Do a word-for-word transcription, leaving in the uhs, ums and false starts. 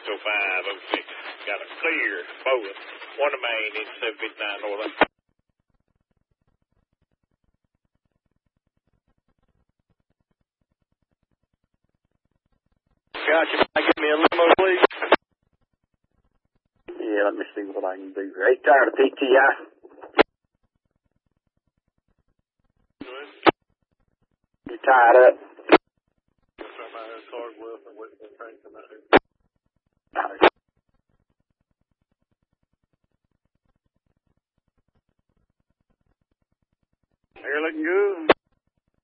oh five, oh six. Got a clear both. One of main in seven fifty-nine North. Gotcha. Can I get me a limo, please? Yeah, let me see what I can do. Eight tired of P T I. You tied up?